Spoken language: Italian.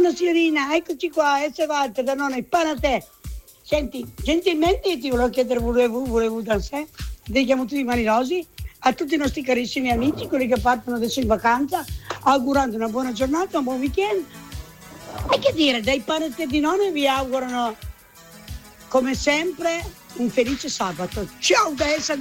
Buongiorno signorina, eccoci qua, S. Walter da nonna, il pane a te. Senti, gentilmente ti volevo chiedere, volevo da sé, dedichiamo tutti i marinosi, a tutti i nostri carissimi amici, quelli che partono adesso in vacanza, augurando una buona giornata, un buon weekend. E che dire, dai pane a te di nonna vi augurano, come sempre, un felice sabato. Ciao da S.